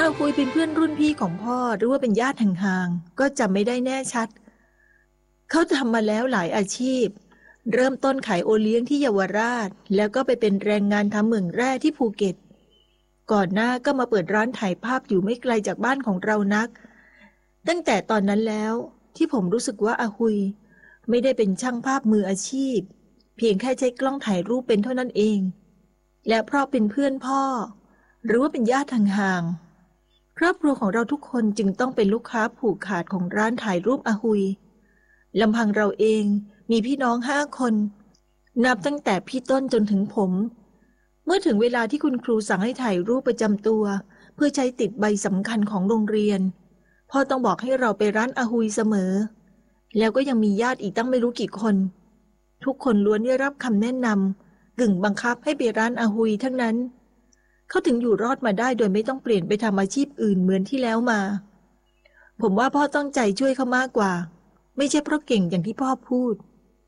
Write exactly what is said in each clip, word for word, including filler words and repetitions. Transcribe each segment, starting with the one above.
อาหุยเป็นเพื่อนรุ่นพี่ของพ่อหรือว่าเป็นญาติห่างๆก็จำไม่ได้แน่ชัดเขาทำมาแล้วหลายอาชีพเริ่มต้นขายโอเลี้ยงที่เยาวราชแล้วก็ไปเป็นแรงงานทำเหมืองแร่ที่ภูเก็ตก่อนหน้าก็มาเปิดร้านถ่ายภาพอยู่ไม่ไกลจากบ้านของเรานักตั้งแต่ตอนนั้นแล้วที่ผมรู้สึกว่าอาหุยไม่ได้เป็นช่างภาพมืออาชีพเพียงแค่ใช้กล้องถ่ายรูปเป็นเท่านั้นเองและเพราะเป็นเพื่อนพ่อหรือว่าเป็นญาติห่างๆครอบครัวของเราทุกคนจึงต้องเป็นลูกค้าผูกขาดของร้านถ่ายรูปอาหุยลำพังเราเองมีพี่น้องห้าคนนับตั้งแต่พี่ต้นจนถึงผมเมื่อถึงเวลาที่คุณครูสั่งให้ถ่ายรูปประจำตัวเพื่อใช้ติดใบสำคัญของโรงเรียนพ่อต้องบอกให้เราไปร้านอาหุยเสมอแล้วก็ยังมีญาติอีกตั้งไม่รู้กี่คนทุกคนล้วนได้รับคำแนะนำกึ่งบังคับให้ไปร้านอาหุยทั้งนั้นเขาถึงอยู่รอดมาได้โดยไม่ต้องเปลี่ยนไปทำอาชีพอื่นเหมือนที่แล้วมาผมว่าพ่อต้องใจช่วยเขามากกว่าไม่ใช่เพราะเก่งอย่างที่พ่อพูด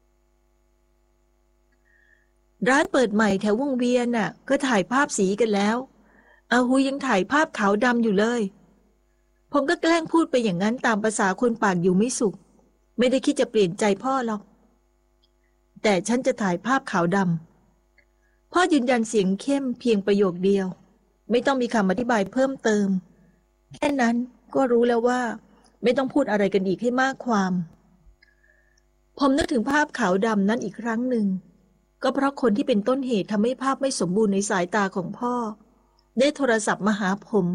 ร้านเปิดใหม่แถววงเวียนน่ะก็ถ่ายภาพสีกันแล้วอาหุยยังถ่ายภาพขาวดำอยู่เลยผมก็แกล้งพูดไปอย่างนั้นตามภาษาคนปากอยู่ไม่สุขไม่ได้คิดจะเปลี่ยนใจพ่อหรอกแต่ฉันจะถ่ายภาพขาวดำพ่อยืนยันเสียงเข้มเพียงประโยคเดียวไม่ต้องมีคำอธิบายเพิ่มเติมแค่นั้นก็รู้แล้วว่าไม่ต้องพูดอะไรกันอีกให้มากความผมนึกถึงภาพขาวดำนั้นอีกครั้งหนึ่งก็เพราะคนที่เป็นต้นเหตุทำให้ภาพไม่สมบูรณ์ในสายตาของพ่อได้โทรศัพท์มาหาผม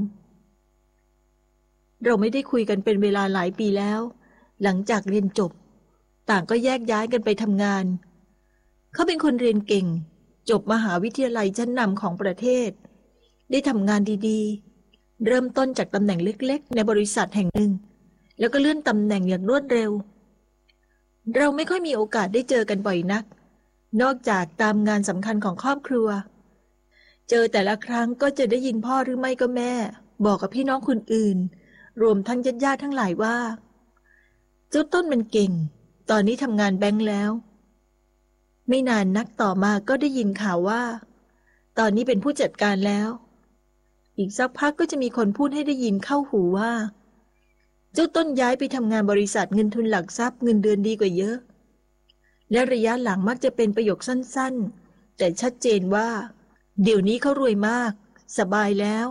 เราไม่ได้คุยกันเป็นเวลาหลายปีแล้วหลังจากเรียนจบต่างก็แยกย้ายกันไปทำงานเขาเป็นคนเรียนเก่งจบมหาวิทยาลัยชั้นนำของประเทศได้ทำงานดีๆเริ่มต้นจากตำแหน่งเล็กๆในบริษัทแห่งหนึ่งแล้วก็เลื่อนตำแหน่งอย่างรวดเร็วเราไม่ค่อยมีโอกาสได้เจอกันบ่อยนักนอกจากตามงานสำคัญของครอบครัวเจอแต่ละครั้งก็จะได้ยินพ่อหรือไม่ก็แม่บอกกับพี่น้องคนอื่นรวมทั้งญาติๆทั้งหลายว่าเจ้าต้นมันเก่งตอนนี้ทำงานแบงค์แล้วไม่นานนักต่อมาก็ได้ยินข่าวว่าตอนนี้เป็นผู้จัดการแล้วอีกสักพักก็จะมีคนพูดให้ได้ยินเข้าหูว่าเจ้าต้นย้ายไปทำงานบริษัทเงินทุนหลักทรัพย์เงินเดือนดีกว่าเยอะและระยะหลังมักจะเป็นประโยคสั้นๆแต่ชัดเจนว่าเดี๋ยวนี้เขารวยมากสบายแล้ว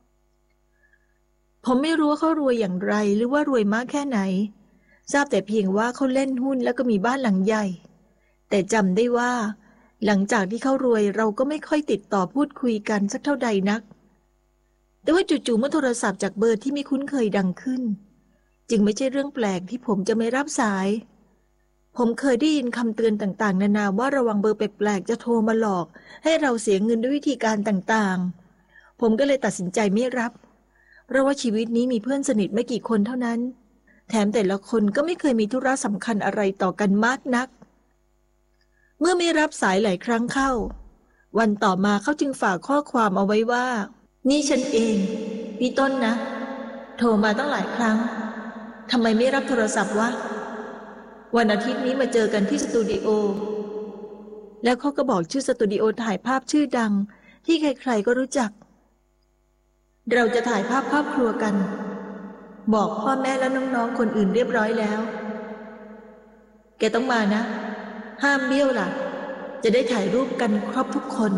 ผมไม่รู้ว่าเขารวยอย่างไรหรือว่ารวยมากแค่ไหนทราบแต่เพียงว่าเขาเล่นหุ้นแล้วก็มีบ้านหลังใหญ่แต่จำได้ว่าหลังจากที่เขารวยเราก็ไม่ค่อยติดต่อพูดคุยกันสักเท่าใดนักแต่ว่าจู่ๆเมื่อโทรศัพท์จากเบอร์ที่ไม่คุ้นเคยดังขึ้นจึงไม่ใช่เรื่องแปลกที่ผมจะไม่รับสายผมเคยได้ยินคำเตือนต่างๆนานาว่าระวังเบอร์แปลกๆจะโทรมาหลอกให้เราเสียเงินด้วยวิธีการต่างๆผมก็เลยตัดสินใจไม่รับเพราะว่าชีวิตนี้มีเพื่อนสนิทไม่กี่คนเท่านั้นแถมแต่ละคนก็ไม่เคยมีธุระสำคัญอะไรต่อกันมากนักเมื่อไม่รับสายหลายครั้งเข้าวันต่อมาเขาจึงฝากข้อความเอาไว้ว่านี่ฉันเองพี่ต้นนะโทรมาตั้งหลายครั้งทำไมไม่รับโทรศัพท์วะวันอาทิตย์นี้มาเจอกันที่สตูดิโอแล้วเขาก็บอกชื่อสตูดิโอถ่ายภาพชื่อดังที่ใครๆก็รู้จักเราจะถ่ายภาพครอบครัวกันบอกพ่อแม่และน้องๆคนอื่นเรียบร้อยแล้วแกต้องมานะห้ามเบี้ยวล่ะจะได้ถ่ายรูปกันครบทุกคน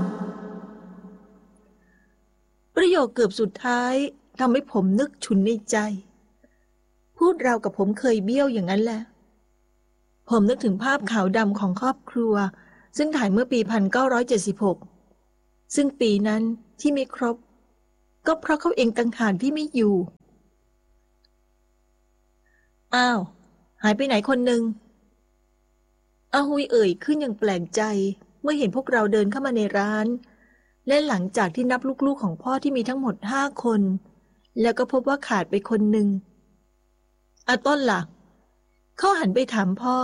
ประโยคเกือบสุดท้ายทำให้ผมนึกฉุนในใจพูดราวกับผมเคยเบี้ยวอย่างนั้นแหละผมนึกถึงภาพขาวดำของครอบครัวซึ่งถ่ายเมื่อปีหนึ่งพันเก้าร้อยเจ็ดสิบหกซึ่งปีนั้นที่ไม่ครบก็เพราะเขาเองต่างหากที่ไม่อยู่อ้าวหายไปไหนคนหนึ่งอาหุยเอ่ยขึ้นอย่างแปลกใจเมื่อเห็นพวกเราเดินเข้ามาในร้านและหลังจากที่นับลูกๆของพ่อที่มีทั้งหมดห้าคนแล้วก็พบว่าขาดไปคนหนึ่งอาต้นล่ะเขาหันไปถามพ่อ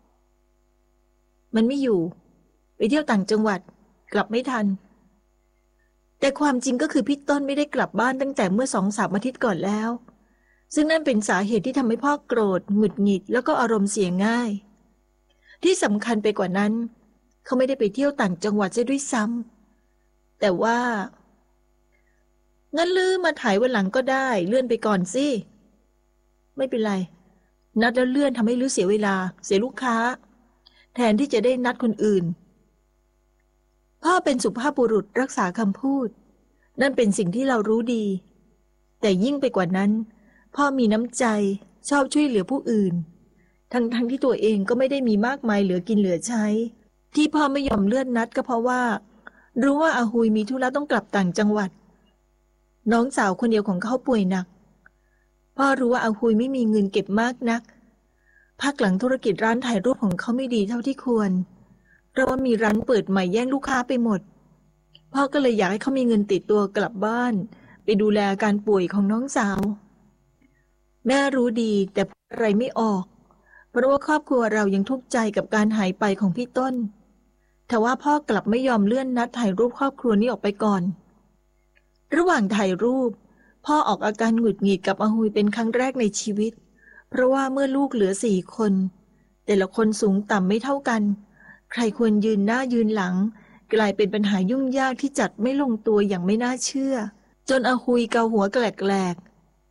มันไม่อยู่ไปเที่ยวต่างจังหวัดกลับไม่ทันแต่ความจริงก็คือพี่ต้นไม่ได้กลับบ้านตั้งแต่เมื่อสองสามอาทิตย์ก่อนแล้วซึ่งนั่นเป็นสาเหตุที่ทำให้พ่อโกรธหงุดหงิดแล้วก็อารมณ์เสียง่ายที่สำคัญไปกว่านั้นเขาไม่ได้ไปเที่ยวต่างจังหวัดซะด้วยซ้ำแต่ว่างั้นลือมาถ่ายวันหลังก็ได้เลื่อนไปก่อนสิไม่เป็นไรนัดแล้วเลื่อนทำให้ลือเสียเวลาเสียลูกค้าแทนที่จะได้นัดคนอื่นพ่อเป็นสุภาพบุรุษรักษาคำพูดนั่นเป็นสิ่งที่เรารู้ดีแต่ยิ่งไปกว่านั้นพ่อมีน้ำใจชอบช่วยเหลือผู้อื่นทั้งทั้งที่ตัวเองก็ไม่ได้มีมากมายเหลือกินเหลือใช้ที่พ่อไม่ยอมเลื่อนนัดก็เพราะว่ารู้ว่าอาหุยมีธุระต้องกลับต่างจังหวัดน้องสาวคนเดียวของเขาป่วยหนักพ่อรู้ว่าอาหุยไม่มีเงินเก็บมากนักพักหลังธุรกิจร้านถ่ายรูปของเขาไม่ดีเท่าที่ควรเพราะว่ามีร้านเปิดใหม่แย่งลูกค้าไปหมดพ่อก็เลยอยากให้เขามีเงินติดตัวกลับบ้านไปดูแลอาการป่วยของน้องสาวแม่รู้ดีแต่พูดอะไรไม่ออกเพราะว่าครอบครัวเรายังทุกข์ใจกับการหายไปของพี่ต้นแต่ว่าพ่อกลับไม่ยอมเลื่อนนัดถ่ายรูปครอบครัวนี้ออกไปก่อนระหว่างถ่ายรูปพ่อออกอาการหงุดหงิดกับอาหุยเป็นครั้งแรกในชีวิตเพราะว่าเมื่อลูกเหลือสี่คนแต่ละคนสูงต่ำไม่เท่ากันใครควรยืนหน้ายืนหลังกลายเป็นปัญหายุ่งยากที่จัดไม่ลงตัวอย่างไม่น่าเชื่อจนอาหุยเกาหัวแกลก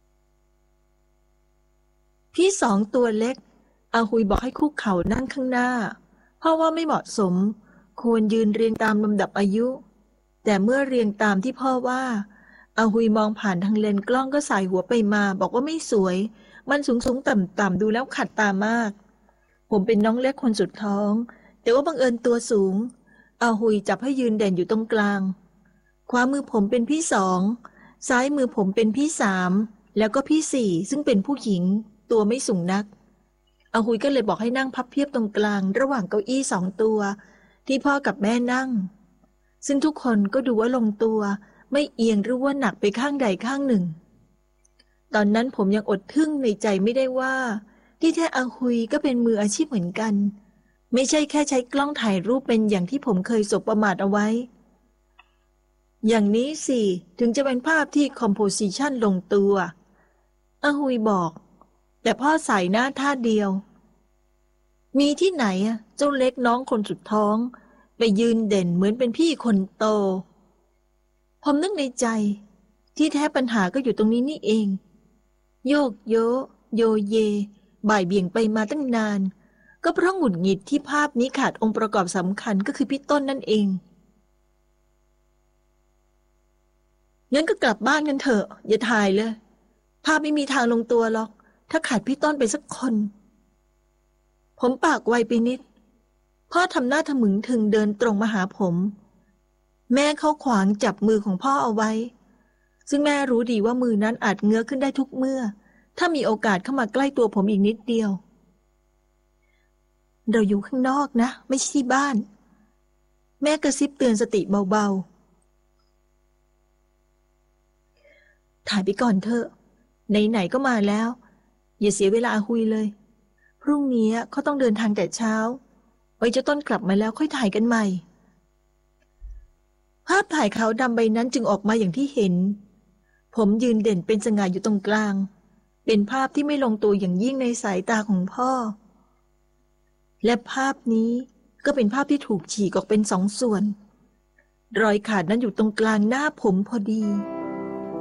ๆพี่สองตัวเล็กอาหุยบอกให้คุกเข่านั่งข้างหน้าเพราะว่าไม่เหมาะสมควรยืนเรียงตามลำดับอายุแต่เมื่อเรียงตามที่พ่อว่าอาหุยมองผ่านทางเลนส์กล้องก็สายหัวไปมาบอกว่าไม่สวยมันสูงสูงต่ำต่ำดูแล้วขัดตามากผมเป็นน้องเล็กคนสุดท้องแต่ว่าบังเอิญตัวสูงอาหุยจับให้ยืนเด่นอยู่ตรงกลางขวามือผมเป็นพี่สองซ้ายมือผมเป็นพี่สามแล้วก็พี่สี่ซึ่งเป็นผู้หญิงตัวไม่สูงนักอาหุยก็เลยบอกให้นั่งพับเพียบตรงกลางระหว่างเก้าอี้สองตัวที่พ่อกับแม่นั่งซึ่งทุกคนก็ดูว่าลงตัวไม่เอียงหรือว่าหนักไปข้างใดข้างหนึ่งตอนนั้นผมยังอดทึ่งในใจไม่ได้ว่าที่แท้อาหุยก็เป็นมืออาชีพเหมือนกันไม่ใช่แค่ใช้กล้องถ่ายรูปเป็นอย่างที่ผมเคยสบประมาทเอาไว้อย่างนี้สิถึงจะเป็นภาพที่คอมโพสิชันลงตัวอาหุยบอกแต่พ่อใส่หน้าท่าเดียวมีที่ไหนอะเจ้าเล็กน้องคนสุดท้องไปยืนเด่นเหมือนเป็นพี่คนโตผมนึกในใจที่แท้ปัญหาก็อยู่ตรงนี้นี่เองโยกโยโยเยบ่ายเบี่ยงไปมาตั้งนานก็เพราะหงุดหงิดที่ภาพนี้ขาดองค์ประกอบสำคัญก็คือพี่ต้นนั่นเองงั้นก็กลับบ้านกันเถอะอย่าถ่ายเลยภาพไม่มีทางลงตัวหรอกถ้าขาดพี่ต้นไปสักคนผมปากไวไปนิดพ่อทำหน้าทะมึงถึงเดินตรงมาหาผมแม่เขาขวางจับมือของพ่อเอาไว้ซึ่งแม่รู้ดีว่ามือนั้นอาจเงื้อขึ้นได้ทุกเมื่อถ้ามีโอกาสเข้ามาใกล้ตัวผมอีกนิดเดียวเราอยู่ข้างนอกนะไม่ใช่ที่บ้านแม่กระซิบเตือนสติเบาๆถ่ายไปก่อนเถอะไหนๆก็มาแล้วอย่าเสียเวลาอาหุยเลยพรุ่งนี้เขาต้องเดินทางแต่เช้าไว้เจ้าต้นกลับมาแล้วค่อยถ่ายกันใหม่ภาพถ่ายขาวดำใบนั้นจึงออกมาอย่างที่เห็นผมยืนเด่นเป็นสง่าอยู่ตรงกลางเป็นภาพที่ไม่ลงตัวอย่างยิ่งในสายตาของพ่อและภาพนี้ก็เป็นภาพที่ถูกฉีกออกเป็นสองส่วนรอยขาดนั้นอยู่ตรงกลางหน้าผมพอดี